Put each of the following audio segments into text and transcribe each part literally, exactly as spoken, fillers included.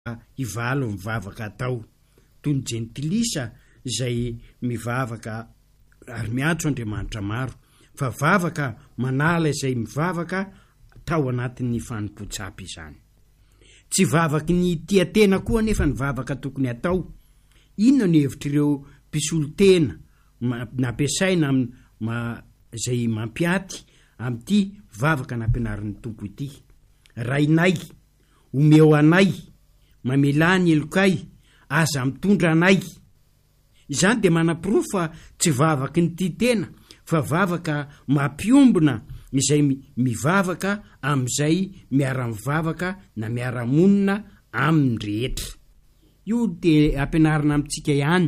ivalo mivavaka atao toy ny gentilisa izay mivavaka ary miantso Andriamanitra maro, fa vavaka manala izay mivavaka tao anatin'ny fanompotsapy izany. Tsy vavaky ny tia tena koa nefa ny vavaka tokony atao. Inona ny hevitr'ireo mpisolo tena nampiasaina ma izay mampiaty amin'ity vavaka nampianarin'ny tompo ity? Rainay, omeo anay, mamelany elokay, aza mitondra anay. Izany dia manam-pirofo fa tsy vavaky ny tia tena, fa vavaka mampiombona izay mivavaka amin'izay miara-mivavaka na miara-monina amin'ny rehetra. Io dia ampianarina amintsika ihany.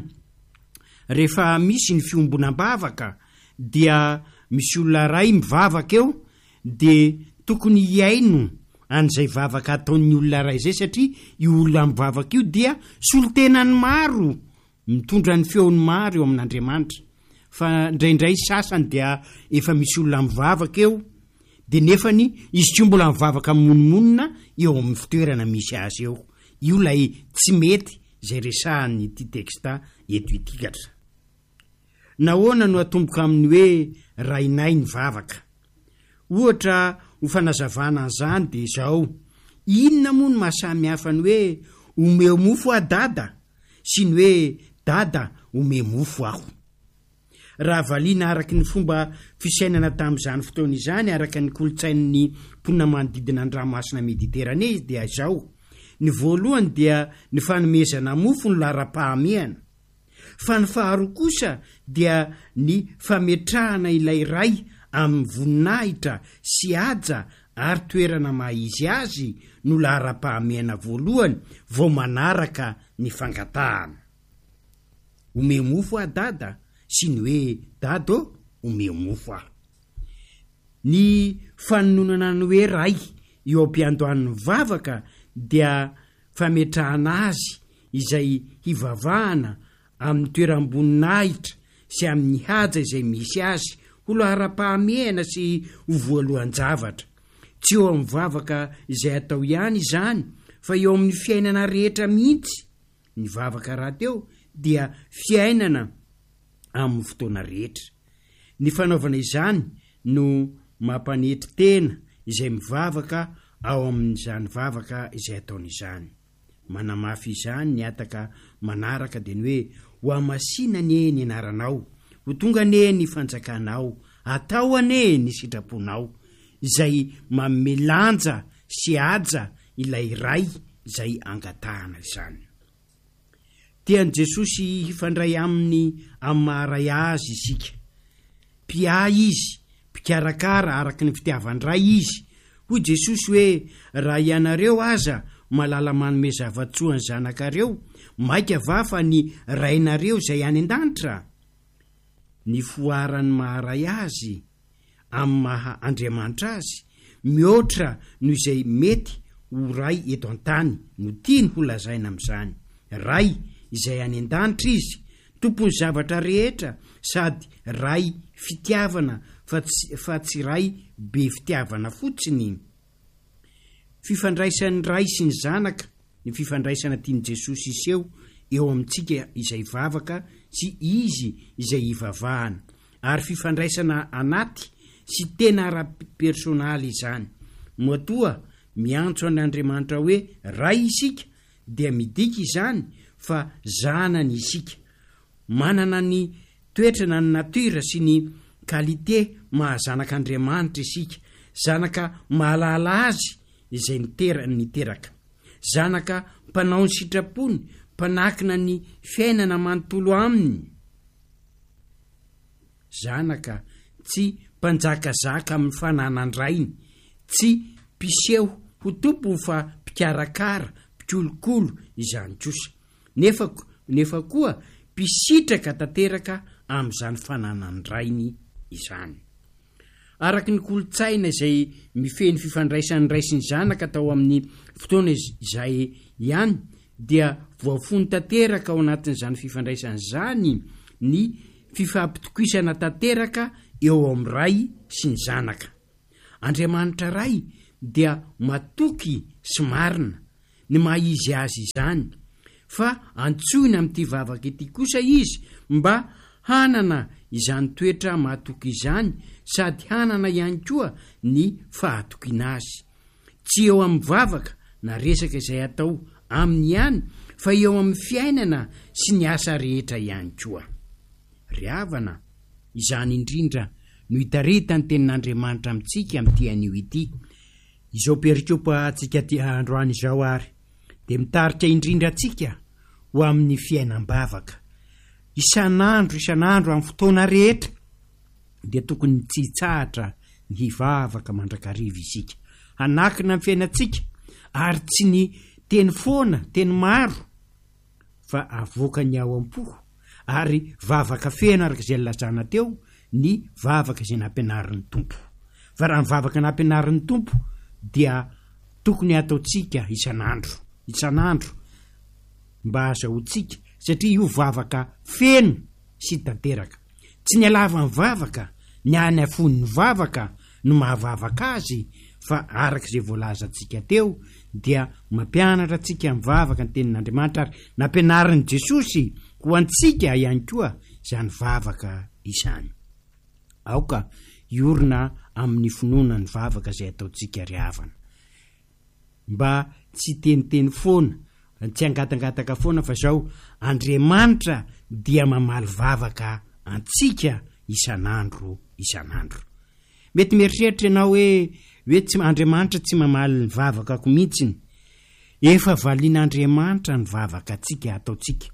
Rehefa misy ny fiombonam-bavaka dia misy olona ray mivavaka eo, dia tokony hiaino an'izay vavaka ataon'ny olona ray izay, satria io olona mivavaka io dia solo-tenany maro, mitondra ny feony maro eo amin'Andriamanitra. Fa ndraindray sasany dia efa misy olona mivavaka eo, dia nefany izy tsy mbola mivavaka monmonina eo amin'ny fitoerana misy azy eo. Io lay tsy mety izay resahany ity teksta eto itikatra. Nahoana no atomboka amin'ny hoe rainay ny vavaka? Ohatra ho fanazavana an'izany dia izao: inona moa no mahasamy hafa ny hoe omeo mofo a dada sy ny hoe dada ome mofo aho? Raha valiana araka ny fomba fisainana tamin'izany fotoana izany, araka ny kolotsain'ny mponina manodidina ny ranomasina Mediterane izy dia izao: ny voalohany dia ny fanomezana mofo no lara-pahamehana, fa ny faharoa kosa dia ny fametrahana ilay ray amin'ny voninahitra sy aja ary toerana mahizy azy no lara-pahamehana voalohany, vao manaraka ny fangatahana. Ome mofo a dada sy ny hoe dado ome mofo aho. Ny fanononana ny hoe ray eo am-piandohan'ny vavaka dia fametrahana azy izay hivavahana amin'ny toeram-boninahitra sy amin'ny haja izay misy azy ho lara-pahamehana sy ho voalohan-javatra. Tsy eo amin'ny vavaka izay atao ihany izany, fa eo amin'ny fiainana rehetra mihitsy. Ny vavaka rahateo dia fiainana amin'ny fotoana rehetra. Ny fanaovana izany no mampanety tena izay mivavaka ao amin'izany vavaka izay ataony izany. Manamafy izany ny ataka manaraka dia ny hoe: ho amasina anie ny anaranao, ho tonga anie ny fanjakanao, atao anie ny sitraponao, izay mamelanja sy aja ilay ray izay angatahana izany. Tian'i Jesosy hifandray aminy amin'ny maharay azy isika. Pia izy, mpikarakara araka ny fitiavan-dray izy. Hoy Jesosy hoe: raha ianareo aza malala manome zavatsoa ny zanakareo, maika va fa ny rainareo izay any an-danitra. Ny foaran'ny maharay azy amin'ny maha Andriamanitra azy mihoatra noho izay mety ho ray eto an-tany no tiany ho lazaina amin'izany. Ray izay any an-danitra izy, tompony zavatra rehetra, sady ray fitiavana fa tsy, fa tsy ray be fitiavana fotsiny. Fifandraisan'ny ray sy ny zanaka, ny fifandraisana tiany Jesosy iseho eo amintsika izay vavaka sy izy izay hivavahana, ary fifandraisana anaty sy tena ara-personaly izany. Moatoa miantso an'Andriamanitra hoe ray isika, dia midika izany fa zanany isika, manana ny toetrana ny natiora sy ny kalite mahazanak'Andriamanitra isika, zanaka mahalala azy izay niteraka, zanaka mpanao ny sitrapony, mpanakina ny fiainana manontolo aminy, zanaka tsy mpanjakazaka amin'ny fananandrainy, tsy mpiseho ho tompony fa mpikarakara, mpikolokolo izany kosa, nefa nefa koa mpisitraka tanteraka amin'izany fananandrainy izany. Araka ny kolotsaina izay mifeny fifandraisan'ny ray sy ny zanaka tao amin'ny fotoana izay ihany, dia voafony tanteraka ao anatin'izany fifandraisan'izany ny fifampitokisana tanteraka eo amin'ny ray sy ny zanaka. Andriamanitra ray dia matoky sy marina, ny maizy azy izany, fa antsoina amin'ity vavaka ity kosa izy mba hanana izany toetra mahatoky izany sady hanana ihany koa ny fahatokiana azy. Tsy eo amin'ny vavaka na resaka izay atao aminy ihany, fa eo amin'ny fiainana sy ny asa rehetra ihany koa. Ry havana, izany indrindra no hitarita ny tenin'Andriamanitra amintsika amin'ity anio ity. Izao perikopa atsika ty androany izao ary dia mitarika indrindra atsika ho amin'ny fiainam-bavaka. Isan'andro isan'andro amin'ny fotoana rehetra dia tokony tsy hitsahatra ny vavaka mandrakariva isika, hanakina amin'ny fiainantsika, ary tsy ny teny foana, teny maro, fa avoaka ny ao am-po, ary vavaka feno araka izay lazana teo, ny vavaka izay nampianarin'ny tompo. Fa raha ny vavaka nampianarin'ny tompo dia tokony ataotsika isan'andro isan'andro mba azahoantsika, satria io vavaka feno sy tanteraka. Tsy ny alava ny vavaka, ny any afon'ny vavaka no mahavavaka azy, fa araka izay voalazantsika teo dia mampianatra antsika amin'ny vavaka ny tenin'Andriamanitra, ary nampianarin'i Jesosy ho antsika ihany koa izany vavaka izany. Aoka iorina amin'ny finoana ny vavaka izay ataontsika ry havana, mba tsy teniteny foana, tsy angatangataka foana, fa zao Andriamanitra dia mamaly vavaka antsika isan'andro isan'andro. Mety mieritreritra ianao hoe hoe tsy Andriamanitra tsy mamaly ny vavaka ko mihitsiny. Efa valian'Andriamanitra ny vavaka atsika ataotsika.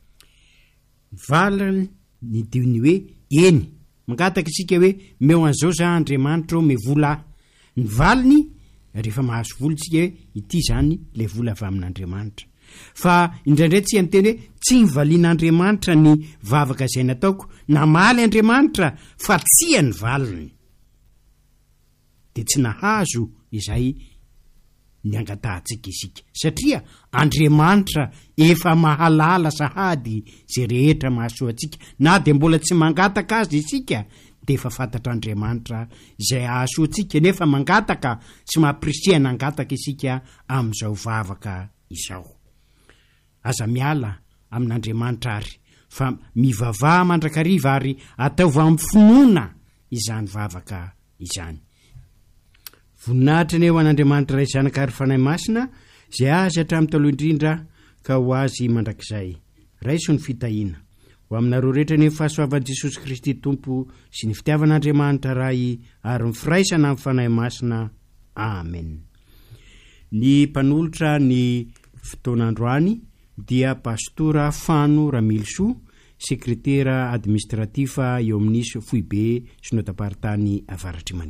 Valiny ny diony hoe eny, mangataka isika hoe meo an'izao za Andriamanitra o me vola. Ny valiny rehefa mahazo vola tsika hoe ity zany le vola avy amin'Andriamanitra. Fa indraindray tsy amin'ny teny hoe tsy nivalian'Andriamanitra ny vavaka izay nataoko, namaly Andriamanitra fa tsy ny valiny, dia tsy nahazo izay ny angatahantsika isika, satria Andriamanitra efa mahalala sahady zay rehetra mahasoa antsika. Na dia mbola tsy mangataka azy isika, dia efa fantatr'Andriamanitra izay ahasoa antsika, nefa mangataka sy mampirisihana angataka isika amin'izao vavaka izao. Aza miala amin'Andriamanitra ary, fa mivavaha mandrakariva ary ataova amin'ny finoana izany vavaka izany. Voninahitra ny eo an'Andriamanitra ray zanaka ary fanahy masina, izay azy hatramin'ny taloha indrindra ka ho azy mandrakizay. Raiso ny fitahiana ho aminareo rehetra ny fahasoavan'i Jesosy Kristy Tompo sy ny fitiavan'Andriamanitra ray ary ny firaisana amin'ny fanahy masina. Amen. Ny mpanolotra ny fotoan'androany dia pastora Fano Ramilso, sekretera administrativa eo amin'ny Foibe synodam-paritany Avaratry Mandeha.